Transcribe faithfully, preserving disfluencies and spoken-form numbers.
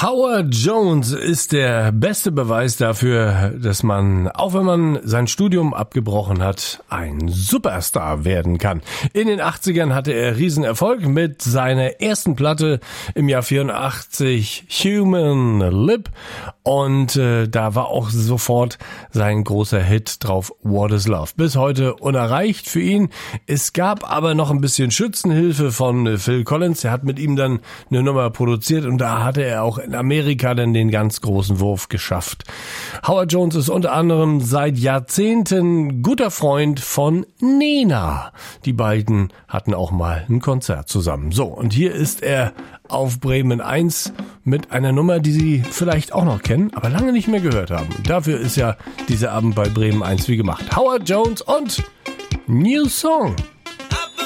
Howard Jones ist der beste Beweis dafür, dass man, auch wenn man sein Studium abgebrochen hat, ein Superstar werden kann. In den achtzigern hatte er Riesenerfolg mit seiner ersten Platte im Jahr vierundachtzig, Human Lip. Und äh, da war auch sofort sein großer Hit drauf, What is Love. Bis heute unerreicht für ihn. Es gab aber noch ein bisschen Schützenhilfe von äh, Phil Collins. Der hat mit ihm dann eine Nummer produziert und da hatte er auch in Amerika dann den ganz großen Wurf geschafft. Howard Jones ist unter anderem seit Jahrzehnten guter Freund von Nena. Die beiden hatten auch mal ein Konzert zusammen. So, und hier ist er auf Bremen eins mit einer Nummer, die Sie vielleicht auch noch kennen, aber lange nicht mehr gehört haben. Dafür ist ja dieser Abend bei Bremen eins wie gemacht. Howard Jones und New Song.